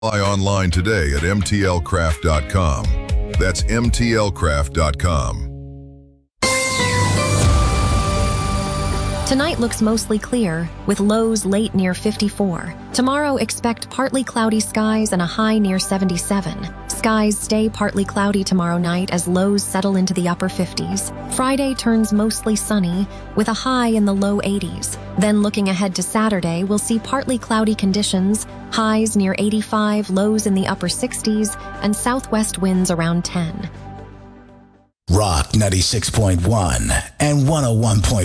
Buy online today at mtlcraft.com. That's mtlcraft.com. Tonight looks mostly clear, with lows late near 54. Tomorrow, expect partly cloudy skies and a high near 77. Skies stay partly cloudy tomorrow night as lows settle into the upper 50s. Friday turns mostly sunny, with a high in the low 80s. Then looking ahead to Saturday, we'll see partly cloudy conditions, highs near 85, lows in the upper 60s, and southwest winds around 10. Rock 96.1 and 101.1.